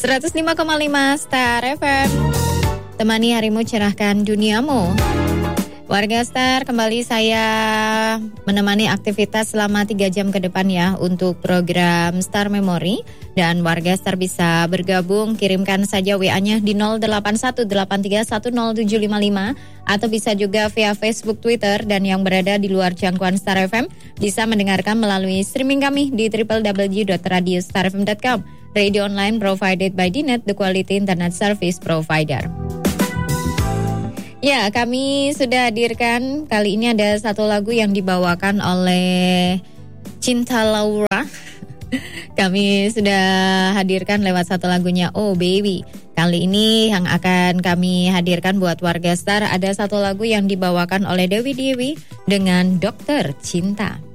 105,5 Star FM. Temani harimu, cerahkan duniamu. Warga Star, kembali saya menemani aktivitas selama 3 jam ke depan ya untuk program Star Memory. Dan warga Star bisa bergabung, kirimkan saja WA-nya di 0818310755 atau bisa juga via Facebook, Twitter, dan yang berada di luar jangkauan Star FM bisa mendengarkan melalui streaming kami di www.radiostarfm.com. Radio online provided by Dinet, the quality internet service provider. Ya, kami sudah hadirkan, kali ini ada satu lagu yang dibawakan oleh Cinta Laura. Kami sudah hadirkan lewat satu lagunya, Oh Baby. Kali ini yang akan kami hadirkan buat warga Star, ada satu lagu yang dibawakan oleh Dewi Dewi dengan Dokter Cinta.